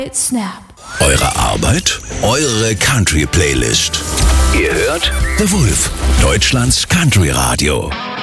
Snap. Eure Arbeit, eure Country-Playlist. Ihr hört The Wolf, Deutschlands Country-Radio.